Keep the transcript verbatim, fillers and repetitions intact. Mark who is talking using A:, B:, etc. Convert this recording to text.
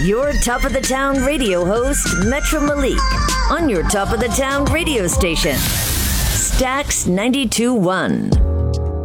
A: your Top of the Town radio host, Metro Malik, on your Top of the Town radio station, Stax ninety-two point one.